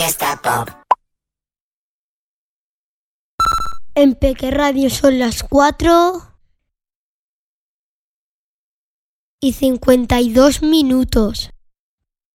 Fiesta Pop. En Peque Radio son las 4:52.